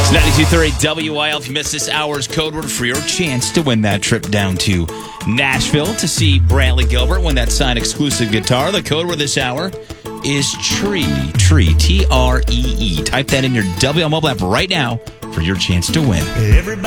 92.3 WIL. If you missed this hour's code word for your chance to win that trip down to Nashville to see Brantley Gilbert win that signed exclusive guitar. The code word this hour is TREE. TREE. T-R-E-E. Type that in your WIL mobile app right now for your chance to win. Everybody